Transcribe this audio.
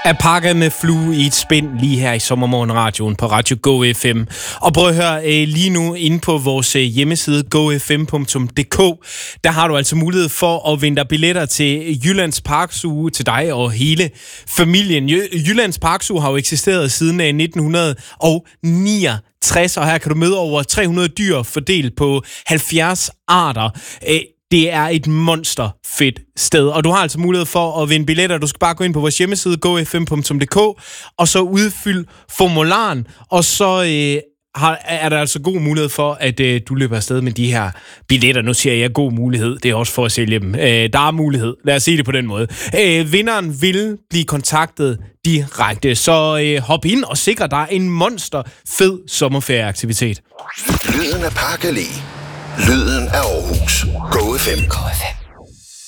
At pakke med flue i et spind lige her i Sommermorgenradioen på Radio Go FM. Og prøv at høre, lige nu inde på vores hjemmeside gofm.dk, der har du altså mulighed for at vinde billetter til Jyllands Parksuge til dig og hele familien. Jyllands Parksuge har jo eksisteret siden 1969, og her kan du møde over 300 dyr fordelt på 70 arter. Det er et monsterfedt sted, og du har altså mulighed for at vinde billetter. Du skal bare gå ind på vores hjemmeside, gofm.dk, og så udfylde formularen, og så er der altså god mulighed for, at du løber afsted med de her billetter. Nu siger jeg god mulighed, det er også for at sælge dem. Der er mulighed, lad os sige det på den måde. Vinderen vil blive kontaktet direkte, så hop ind og sikre dig en monsterfed sommerferieaktivitet. Lyden af Park Allé. Lyden af Aarhus. Go FM.